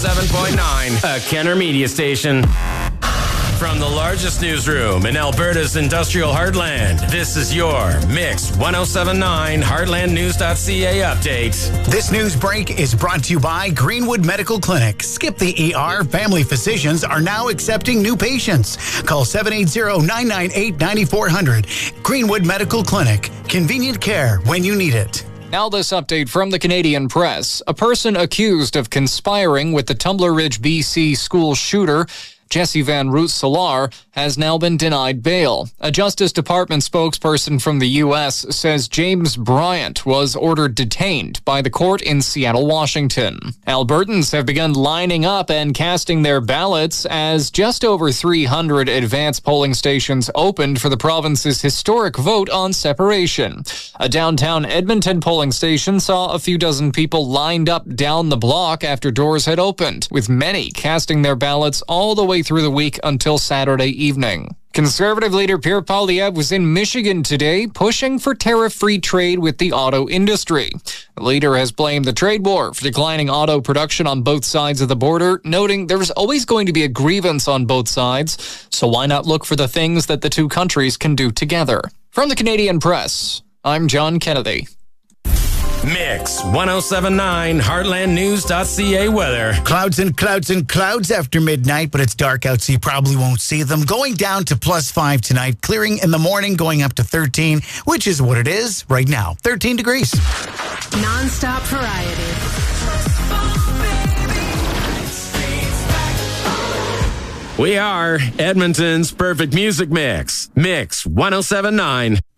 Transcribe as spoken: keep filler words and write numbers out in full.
seven point nine, a Kenner Media Station. From the largest newsroom in Alberta's industrial heartland, this is your Mix ten seventy-nine Heartland News dot C A update. This news break is brought to you by Greenwood Medical Clinic. Skip the E R. Family physicians are now accepting new patients. Call seven eight zero, nine nine eight, nine four zero zero. Greenwood Medical Clinic. Convenient care when you need it. Now this update from the Canadian Press. A person accused of conspiring with the Tumbler Ridge, B C school shooter, Jesse Van Root-Solar, has now been denied bail. A Justice Department spokesperson from the U S says James Bryant was ordered detained by the court in Seattle, Washington. Albertans have begun lining up and casting their ballots as just over three hundred advanced polling stations opened for the province's historic vote on separation. A downtown Edmonton polling station saw a few dozen people lined up down the block after doors had opened, with many casting their ballots all the way through the week until Saturday evening. Conservative leader Pierre Poilievre was in Michigan today, pushing for tariff-free trade with the auto industry. The leader has blamed the trade war for declining auto production on both sides of the border, noting there is always going to be a grievance on both sides, so why not look for the things that the two countries can do together? From the Canadian Press, I'm John Kennedy. Mix ten seventy-nine Heartland News dot C A weather. Clouds and clouds and clouds after midnight, but it's dark out, so you probably won't see them. Going down to plus five tonight, clearing in the morning, going up to thirteen, which is what it is right now, thirteen degrees. Non-stop variety. We are Edmonton's perfect music mix. Mix ten seventy-nine.